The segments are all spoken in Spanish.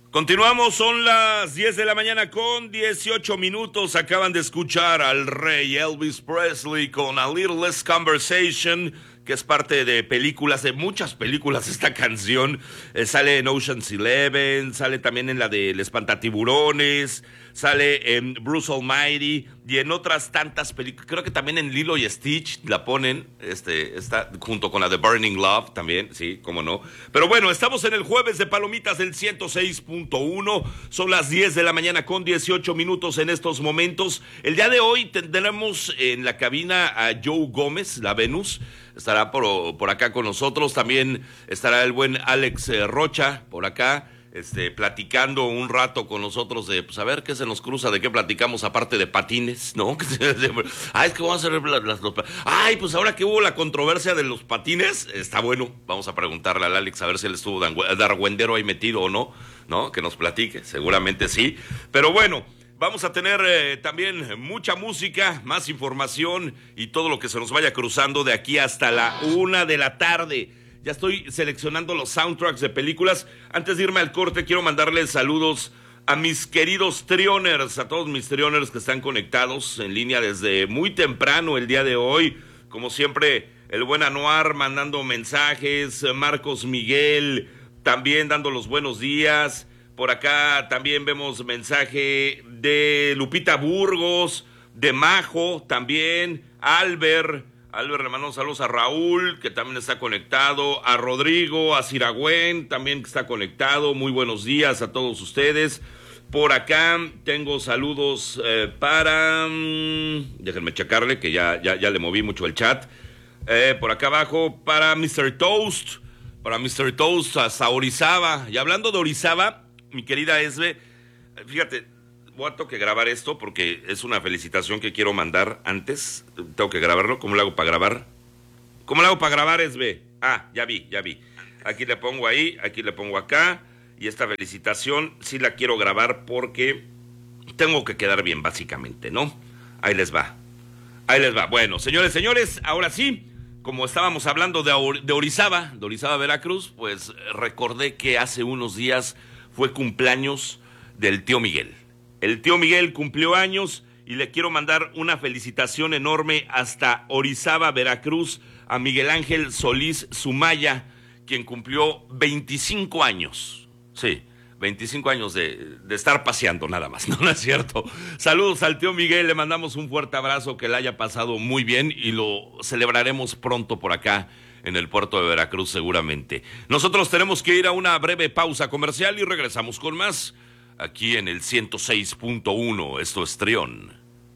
Continuamos, son las 10 de la mañana con 18 minutos. Acaban de escuchar al rey Elvis Presley con A Little Less Conversation, que es parte de películas, de muchas películas esta canción. Sale en Ocean's 11, sale también en la de El Espantatiburones, sale en Bruce Almighty y en otras tantas películas. Creo que también en Lilo y Stitch la ponen, está junto con la de Burning Love también, sí, cómo no. Pero bueno, estamos en el jueves de Palomitas del 106.1, son las 10 de la mañana con 18 minutos en estos momentos. El día de hoy tendremos en la cabina a Joe Gómez, la Venus, estará por acá con nosotros. También estará el buen Alex Rocha por acá, platicando un rato con nosotros de, pues a ver qué se nos cruza, de qué platicamos aparte de patines, ¿no? Es que vamos a hacer pues ahora que hubo la controversia de los patines, está bueno, vamos a preguntarle al Alex a ver si él estuvo dargüendero ahí metido o no, ¿no? Que nos platique, seguramente sí, pero bueno. Vamos a tener también mucha música, más información y todo lo que se nos vaya cruzando de aquí hasta la 1 de la tarde. Ya estoy seleccionando los soundtracks de películas. Antes de irme al corte, quiero mandarles saludos a mis queridos Trioners, a todos mis Trioners que están conectados en línea desde muy temprano el día de hoy. Como siempre, el buen Anuar mandando mensajes, Marcos Miguel también dando los buenos días. Por acá también vemos mensaje de Lupita Burgos, de Majo también, Albert, le mandamos saludos a Raúl, que también está conectado, a Rodrigo, a Ciragüen, también que está conectado. Muy buenos días a todos ustedes. Por acá tengo saludos para... déjenme checarle, que ya le moví mucho el chat. Por acá abajo para Mr. Toast, hasta Orizaba. Y hablando de Orizaba, mi querida Esbe, fíjate, voy a tener que grabar esto porque es una felicitación que quiero mandar antes. Tengo que grabarlo. ¿Cómo lo hago para grabar? ¿Cómo lo hago para grabar, Esbe? Ya vi. Aquí le pongo ahí, aquí le pongo acá. Y esta felicitación sí la quiero grabar porque tengo que quedar bien, básicamente, ¿no? Ahí les va. Bueno, señores, ahora sí, como estábamos hablando de Orizaba, Veracruz, pues recordé que hace unos días fue cumpleaños del tío Miguel. El tío Miguel cumplió años y le quiero mandar una felicitación enorme hasta Orizaba, Veracruz, a Miguel Ángel Solís Sumaya, quien cumplió 25 años. Sí, 25 años de estar paseando nada más, ¿no es cierto? Saludos al tío Miguel, le mandamos un fuerte abrazo, que le haya pasado muy bien y lo celebraremos pronto por acá en el puerto de Veracruz seguramente. Nosotros tenemos que ir a una breve pausa comercial y regresamos con más aquí en el 106.1. Esto es Trión.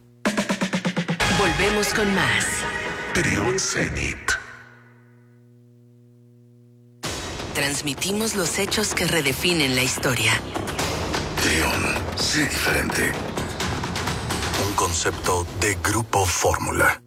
Volvemos con más. Trión Zenit. Transmitimos los hechos que redefinen la historia. Trión, sé diferente. Un concepto de Grupo Fórmula.